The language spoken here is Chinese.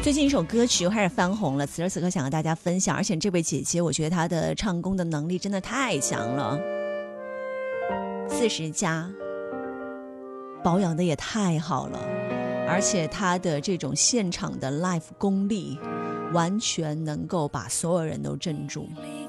最近一首歌曲又开始翻红了，此时此刻想和大家分享，而且这位姐姐我觉得她的唱功的能力真的太强了，40加，保养的也太好了，而且她的这种现场的 live 功力完全能够把所有人都镇住。